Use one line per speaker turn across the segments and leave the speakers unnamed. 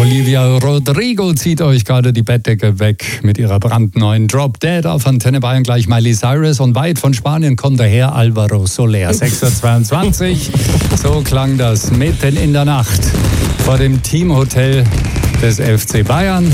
Olivia Rodrigo zieht euch gerade die Bettdecke weg mit ihrer brandneuen Drop Dead auf Antenne Bayern. Gleich Miley Cyrus und weit von Spanien kommt daher Alvaro Soler. 6:22 Uhr. So klang das mitten in der Nacht vor dem Teamhotel des FC Bayern.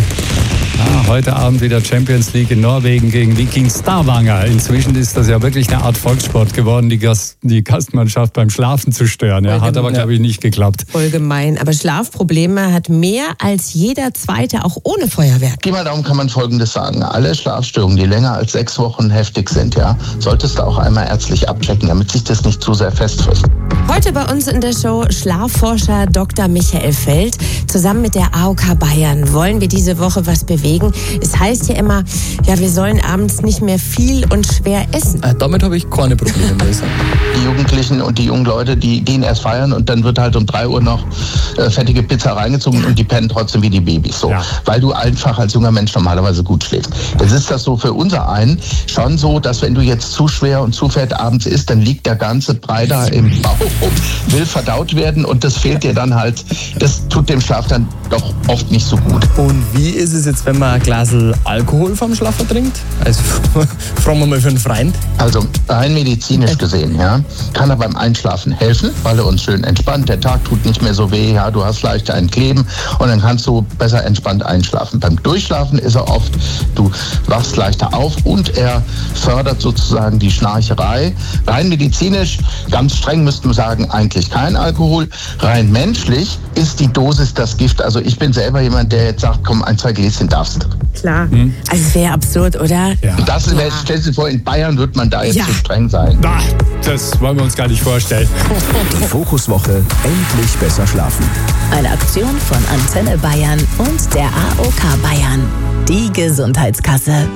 Heute Abend wieder Champions League in Norwegen gegen Viking Stavanger. Inzwischen ist das ja wirklich eine Art Volkssport geworden, die Gastmannschaft beim Schlafen zu stören. Ja, hat aber, glaube ich, nicht geklappt.
Voll gemein. Aber Schlafprobleme hat mehr als jeder Zweite, auch ohne Feuerwerk.
Pi mal Daumen kann man Folgendes sagen. Alle Schlafstörungen, die länger als 6 Wochen heftig sind, ja, solltest du auch einmal ärztlich abchecken, damit sich das nicht zu sehr festfrisst.
Heute bei uns in der Show Schlafforscher Dr. Michael Feld. Zusammen mit der AOK Bayern wollen wir diese Woche was bewegen. Es heißt ja immer, ja, wir sollen abends nicht mehr viel und schwer essen.
Damit habe ich keine Probleme mehr.
Die Jugendlichen und die jungen Leute, die gehen erst feiern und dann wird halt um 3 Uhr noch fettige Pizza reingezogen und die pennen trotzdem wie die Babys. So, ja. Weil du einfach als junger Mensch normalerweise gut schläfst. Jetzt ist das so für unser einen schon so, dass wenn du jetzt zu schwer und zu fett abends isst, dann liegt der ganze Brei da im Bauch und will verdaut werden und das fehlt dir dann halt, das tut dem Schlaf dann doch oft nicht so gut.
Und wie ist es jetzt, wenn man ein Glas Alkohol vorm Schlafen trinkt? Also fragen wir mal für einen Freund.
Also rein medizinisch gesehen, ja, kann er beim Einschlafen helfen, weil er uns schön entspannt. Der Tag tut nicht mehr so weh, ja, du hast leichter ein Kleben und dann kannst du besser entspannt einschlafen. Beim Durchschlafen ist er oft, du wachst leichter auf und er fördert sozusagen die Schnarcherei. Rein medizinisch, ganz streng müssten wir sagen, eigentlich kein Alkohol. Rein menschlich ist die Dosis das Gift. Also ich bin selber jemand, der jetzt sagt, komm, 1, 2 Gläschen darfst du.
Klar. Also es wäre absurd, oder?
Ja.
Das stell dir vor, in Bayern wird man da jetzt so streng sein.
Das wollen wir uns gar nicht vorstellen.
Die Fokuswoche, endlich besser schlafen.
Eine Aktion von Antenne Bayern und der AOK Bayern. Die Gesundheitskasse.